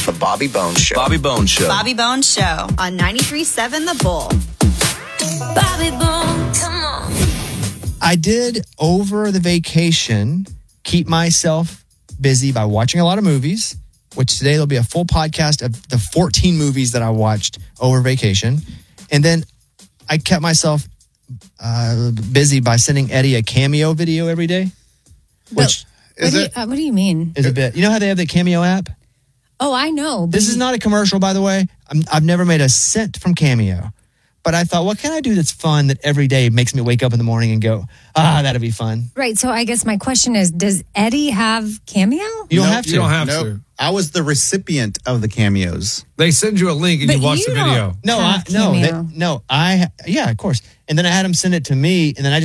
The Bobby Bones Show. Bobby Bones Show. Bobby Bones Show on 93.7 The Bull. Bobby Bones, come on. I did, over the vacation, keep myself busy by watching a lot of movies, which today there'll be a full podcast of the 14 movies that I watched over vacation. And then I kept myself busy by sending Eddie a Cameo video every day, which what do you mean? is a bit. You know how they have the Cameo app? Oh, I know. This is not a commercial, by the way. I've never made a cent from Cameo. But I thought, what can I do that's fun that every day makes me wake up in the morning and go, that'd be fun. Right. So I guess my question is, does Eddie have Cameo? You don't have to. You don't have to. I was the recipient of the cameos. They send you a link and But you watch you the video. don't have Cameo. Yeah, of course. And then I had him send it to me, and then I just